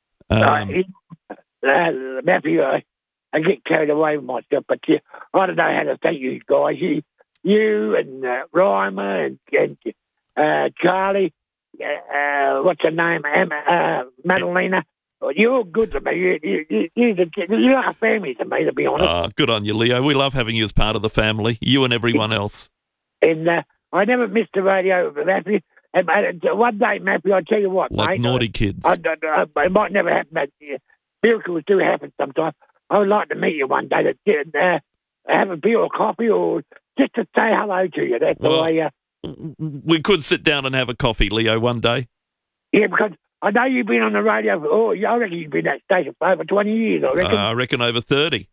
Speaker 3: Matthew, I get carried away with myself, but I don't know how to thank you guys. You and Reimer and Charlie, what's her name, Madalena. You're good to me. You're like a family to me, to be honest.
Speaker 1: Good on you, Leo. We love having you as part of the family, you and everyone else.
Speaker 3: And I never missed the radio, Matthew. And one day, Matthew, I'll tell you what,
Speaker 1: like
Speaker 3: mate.
Speaker 1: Naughty kids.
Speaker 3: It might never happen, but miracles do happen sometimes. I would like to meet you one day to have a beer or coffee or just to say hello to you. That's the way
Speaker 1: we could sit down and have a coffee, Leo, one day.
Speaker 3: Yeah, because I know you've been on the radio I reckon you've been at station for over 20 years, I reckon.
Speaker 1: I reckon over 30.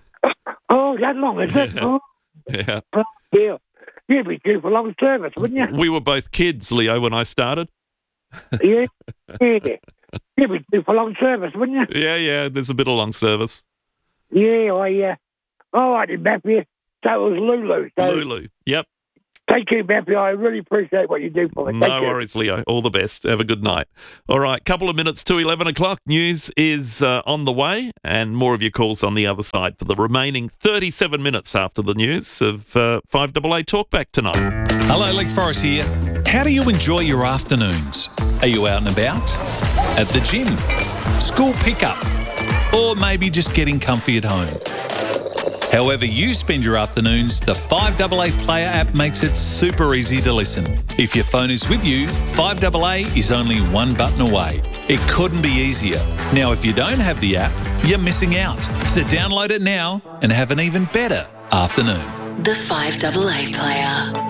Speaker 3: Oh, that long, is it? Oh,
Speaker 1: Yeah.
Speaker 3: yeah. You'd be due for long service, wouldn't you?
Speaker 1: We were both kids, Leo, when I started.
Speaker 3: Yeah. You'd be due for long service, wouldn't you?
Speaker 1: Yeah, there's a bit of long service.
Speaker 3: Yeah, all right, then, Matthew. So it was Lulu.
Speaker 1: Lulu, yep.
Speaker 3: Thank you, Matthew. I really appreciate what you do for me.
Speaker 1: No worries, Leo. All the best. Have a good night. All right, couple of minutes to 11 o'clock. News is on the way, and more of your calls on the other side for the remaining 37 minutes after the news of 5AA Talkback tonight.
Speaker 4: Hello, Lex Forrest here. How do you enjoy your afternoons? Are you out and about? At the gym? School pickup? Or maybe just getting comfy at home? However you spend your afternoons, the 5AA Player app makes it super easy to listen. If your phone is with you, 5AA is only one button away. It couldn't be easier. Now, if you don't have the app, you're missing out. So download it now and have an even better afternoon.
Speaker 8: The 5AA Player.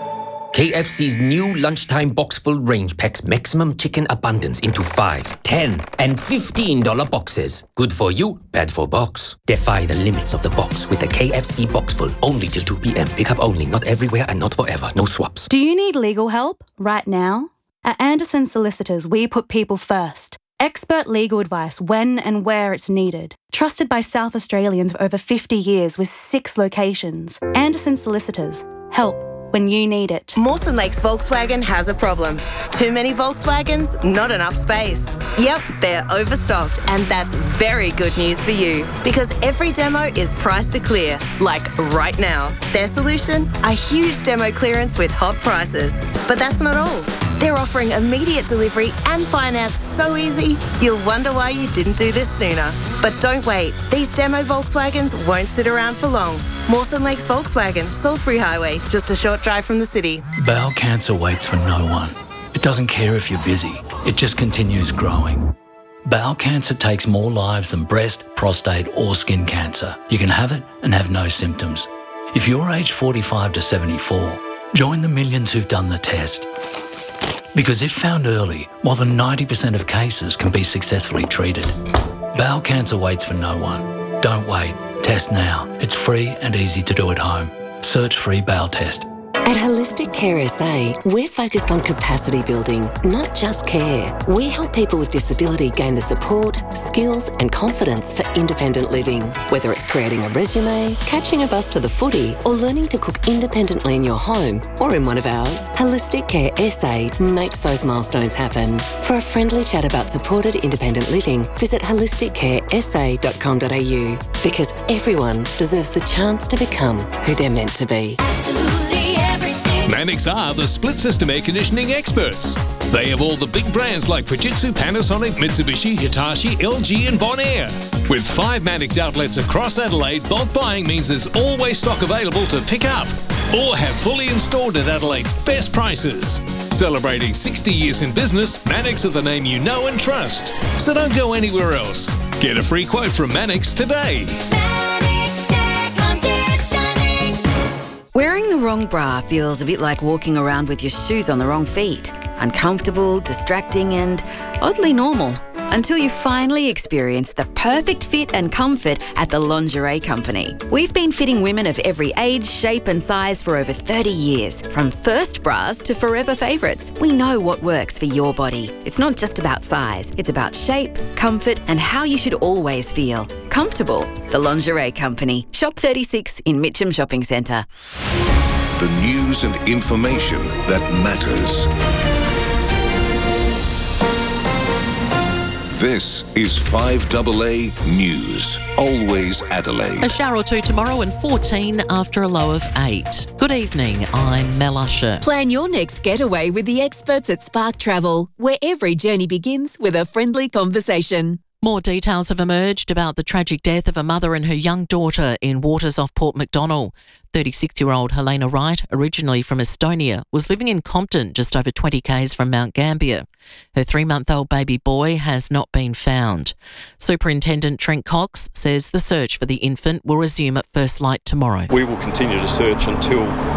Speaker 16: KFC's new lunchtime box full range packs maximum chicken abundance into 5, 10 and $15 boxes. Good for you, bad for box. Defy the limits of the box with the KFC box full only till 2 p.m. Pickup only, not everywhere and not forever. No swaps.
Speaker 5: Do you need legal help right now? At Anderson Solicitors, we put people first. Expert legal advice when and where it's needed. Trusted by South Australians for over 50 years with 6 locations. Anderson Solicitors. Help when you need it.
Speaker 9: Mawson Lakes Volkswagen has a problem. Too many Volkswagens, not enough space. Yep, they're overstocked, and that's very good news for you because every demo is priced to clear, like right now. Their solution? A huge demo clearance with hot prices. But that's not all. They're offering immediate delivery and finance so easy, you'll wonder why you didn't do this sooner. But don't wait. These demo Volkswagens won't sit around for long. Mawson Lakes Volkswagen, Salisbury Highway, just a short drive from the city.
Speaker 10: Bowel cancer waits for no one. It doesn't care if you're busy. It just continues growing. Bowel cancer takes more lives than breast, prostate or skin cancer. You can have it and have no symptoms. If you're aged 45 to 74, join the millions who've done the test. Because if found early, more than 90% of cases can be successfully treated. Bowel cancer waits for no one. Don't wait. Test now. It's free and easy to do at home. Search free bowel test.
Speaker 8: At Holistic Care SA, we're focused on capacity building, not just care. We help people with disability gain the support, skills and confidence for independent living. Whether it's creating a resume, catching a bus to the footy, or learning to cook independently in your home or in one of ours, Holistic Care SA makes those milestones happen. For a friendly chat about supported independent living, visit holisticcaresa.com.au because everyone deserves the chance to become who they're meant to be.
Speaker 28: Mannix are the split system air conditioning experts. They have all the big brands like Fujitsu, Panasonic, Mitsubishi, Hitachi, LG and Bonaire. With 5 Mannix outlets across Adelaide, bulk buying means there's always stock available to pick up or have fully installed at Adelaide's best prices. Celebrating 60 years in business, Mannix are the name you know and trust. So don't go anywhere else. Get a free quote from Mannix today.
Speaker 11: Wearing the wrong bra feels a bit like walking around with your shoes on the wrong feet. Uncomfortable, distracting and oddly normal. Until you finally experience the perfect fit and comfort at the Lingerie Company. We've been fitting women of every age, shape and size for over 30 years. From first bras to forever favourites, we know what works for your body. It's not just about size, it's about shape, comfort and how you should always feel. Comfortable. The Lingerie Company. Shop 36 in Mitcham Shopping Centre.
Speaker 28: The news and information that matters. This is 5AA News. Always Adelaide.
Speaker 12: A shower or two tomorrow and 14 after a low of 8. Good evening, I'm Mel Usher.
Speaker 15: Plan your next getaway with the experts at Spark Travel, where every journey begins with a friendly conversation.
Speaker 12: More details have emerged about the tragic death of a mother and her young daughter in waters off Port MacDonnell. 36-year-old Helena Wright, originally from Estonia, was living in Compton, just over 20 k's from Mount Gambier. Her 3-month-old baby boy has not been found. Superintendent Trent Cox says the search for the infant will resume at first light tomorrow.
Speaker 23: We will continue to search until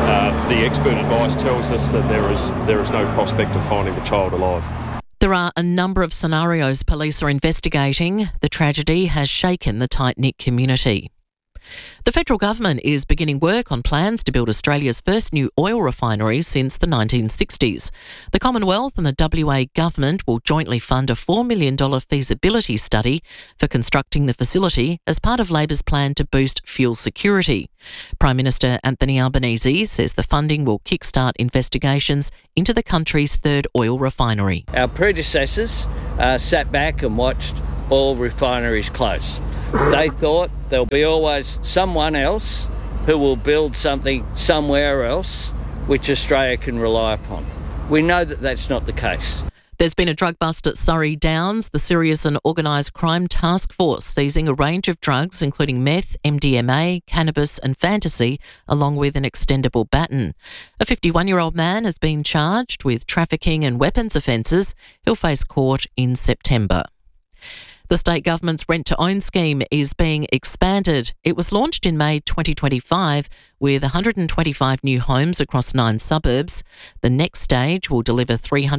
Speaker 2: the expert advice tells us that there is no prospect of finding the child alive.
Speaker 12: There are a number of scenarios police are investigating. The tragedy has shaken the tight-knit community. The federal government is beginning work on plans to build Australia's first new oil refinery since the 1960s. The Commonwealth and the WA government will jointly fund a $4 million feasibility study for constructing the facility as part of Labor's plan to boost fuel security. Prime Minister Anthony Albanese says the funding will kickstart investigations into the country's third oil refinery.
Speaker 13: Our predecessors sat back and watched oil refineries close. They thought there'll be always someone else who will build something somewhere else which Australia can rely upon. We know that that's not the case.
Speaker 12: There's been a drug bust at Surrey Downs. The Serious and Organised Crime Task Force seizing a range of drugs including meth, MDMA, cannabis and fantasy, along with an extendable baton. A 51-year-old man has been charged with trafficking and weapons offences. He'll face court in September. The state government's rent-to-own scheme is being expanded. It was launched in May 2025 with 125 new homes across 9 suburbs. The next stage will deliver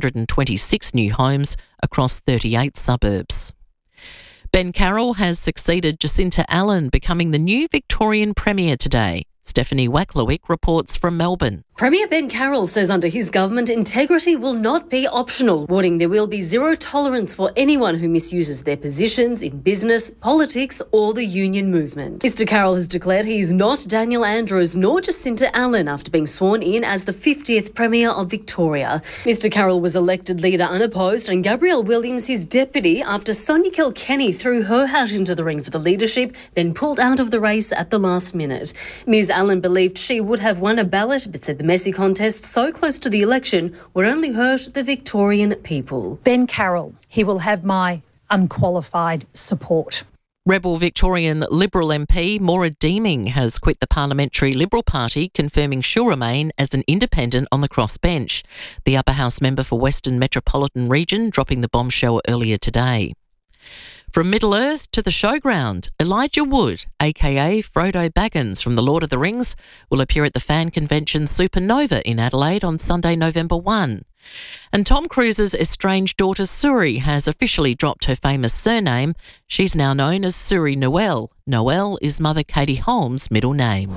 Speaker 12: 326 new homes across 38 suburbs. Ben Carroll has succeeded Jacinta Allen, becoming the new Victorian Premier today. Stephanie Wacklewick reports from Melbourne.
Speaker 14: Premier Ben Carroll says under his government, integrity will not be optional, warning there will be zero tolerance for anyone who misuses their positions in business, politics or the union movement. Mr Carroll has declared he is not Daniel Andrews nor Jacinta Allen after being sworn in as the 50th Premier of Victoria. Mr Carroll was elected leader unopposed and Gabrielle Williams his deputy after Sonia Kilkenny threw her hat into the ring for the leadership, then pulled out of the race at the last minute. Ms Allen believed she would have won a ballot but said the messy contest so close to the election would only hurt the Victorian people.
Speaker 17: Ben Carroll, he will have my unqualified support.
Speaker 12: Rebel Victorian Liberal MP Maura Deeming has quit the Parliamentary Liberal Party, confirming she'll remain as an independent on the crossbench. The Upper House member for Western Metropolitan Region dropping the bombshell earlier today. From Middle-earth to the showground, Elijah Wood, aka Frodo Baggins from The Lord of the Rings, will appear at the fan convention Supernova in Adelaide on Sunday, November 1. And Tom Cruise's estranged daughter Suri has officially dropped her famous surname. She's now known as Suri Noel. Noel is Mother Katie Holmes' middle name.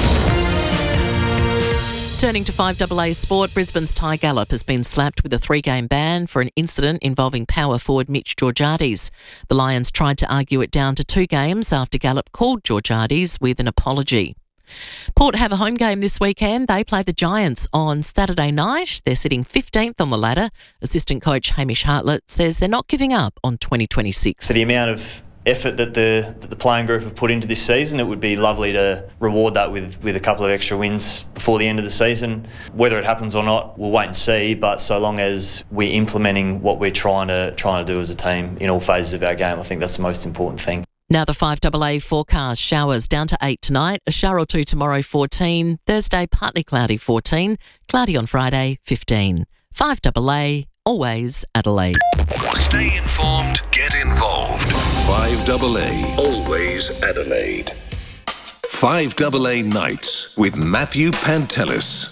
Speaker 12: Turning to 5AA sport, Brisbane's Ty Gallop has been slapped with a 3-game ban for an incident involving power forward Mitch Georgiades. The Lions tried to argue it down to 2 games after Gallop called Georgiades with an apology. Port have a home game this weekend. They play the Giants on Saturday night. They're sitting 15th on the ladder. Assistant coach Hamish Hartlett says they're not giving up on 2026.
Speaker 18: For the amount of effort that the playing group have put into this season, it would be lovely to reward that with a couple of extra wins before the end of the season. Whether it happens or not, we'll wait and see, but so long as we're implementing what we're trying to do as a team in all phases of our game, I think that's the most important thing.
Speaker 12: Now the 5AA forecast: showers down to 8 tonight, a shower or 2 tomorrow 14, Thursday partly cloudy 14, cloudy on Friday 15. 5AA, always Adelaide.
Speaker 19: Stay informed, get involved. 5AA, always Adelaide. 5AA Nights with Matthew Pantelis.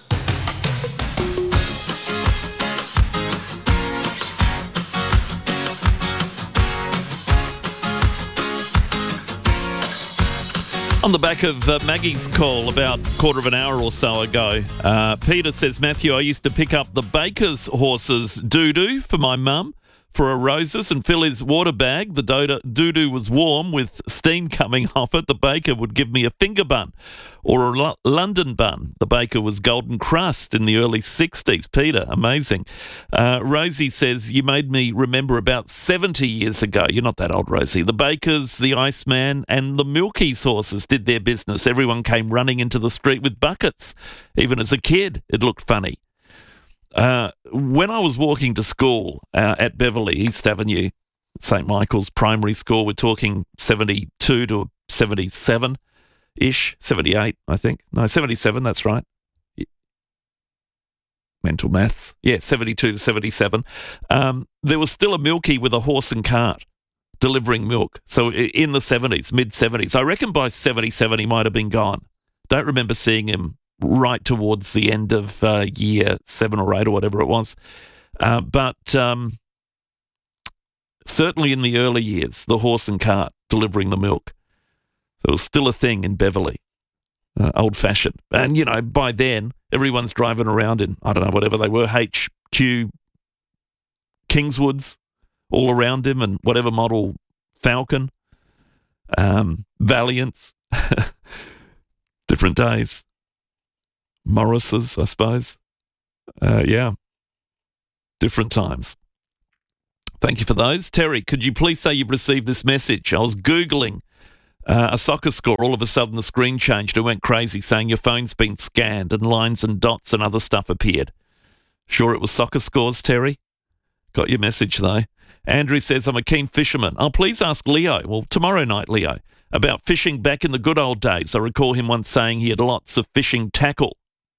Speaker 1: On the back of Maggie's call about a quarter of an hour or so ago, Peter says, Matthew, I used to pick up the baker's horse's doo-doo for my mum for a roses and fill his water bag. The doo-doo was warm with steam coming off it. The baker would give me a finger bun or a London bun. The baker was Golden Crust in the early 60s. Peter, amazing. Rosie says, you made me remember about 70 years ago. You're not that old, Rosie. The bakers, the Iceman and the Milky's horses did their business. Everyone came running into the street with buckets. Even as a kid, it looked funny. When I was walking to school at Beverley, East Avenue, St. Michael's Primary School, we're talking 72 to 77-ish, 78, I think. No, 77, that's right. Mental maths. Yeah, 72 to 77. There was still a Milky with a horse and cart delivering milk. So in the 70s, mid-70s. I reckon by 77 he might have been gone. Don't remember seeing him right towards the end of year 7 or 8 or whatever it was. But certainly in the early years, the horse and cart delivering the milk. It was still a thing in Beverley, old-fashioned. And, you know, by then, everyone's driving around in, I don't know, whatever they were, HQ Kingswoods all around him and whatever model Falcon, Valiants, different days. Morris's, I suppose. Yeah, different times. Thank you for those. Terry, could you please say you've received this message? I was Googling a soccer score. All of a sudden the screen changed. It went crazy saying your phone's been scanned and lines and dots and other stuff appeared. Sure it was soccer scores, Terry? Got your message though. Andrew says, I'm a keen fisherman. Oh, please ask Leo, well, tomorrow night, Leo, about fishing back in the good old days. I recall him once saying he had lots of fishing tackle.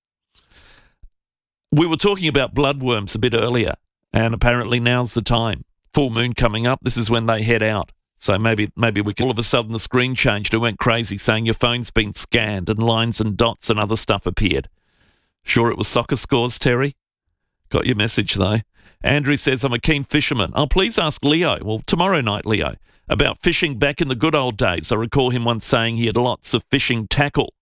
Speaker 1: We were talking about bloodworms a bit earlier, and apparently now's the time. Full moon coming up, this is when they head out. So maybe we can... All of a sudden the screen changed. It went crazy saying your phone's been scanned and lines and dots and other stuff appeared. Sure it was soccer scores, Terry? Got your message though. Andrew says, I'm a keen fisherman. Oh, please ask Leo, well, tomorrow night, Leo, about fishing back in the good old days. I recall him once saying he had lots of fishing tackle.